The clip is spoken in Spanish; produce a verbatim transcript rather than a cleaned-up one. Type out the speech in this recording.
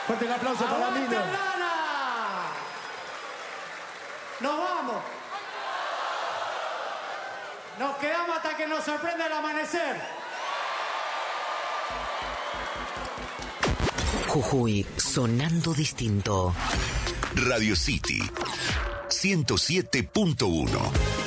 Fuerte el aplauso para ¡Aguante Mino. Lana! ¡Nos vamos! Nos quedamos hasta que nos sorprenda el amanecer. Jujuy, sonando distinto. Radio City ciento siete punto uno.